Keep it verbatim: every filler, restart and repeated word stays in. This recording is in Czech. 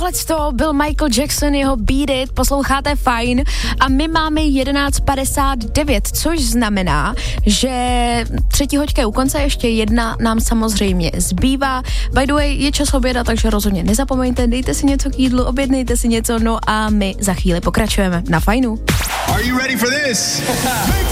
Tohleto byl Michael Jackson, jeho Beat It, posloucháte Fajn a my máme jedenáct padesát devět, což znamená, že třetí hoďka je u konce, ještě jedna nám samozřejmě zbývá. By the way, je čas oběda, takže rozhodně nezapomeňte, dejte si něco k jídlu, objednejte si něco, no a my za chvíli pokračujeme na Fajnu. Are you ready for this?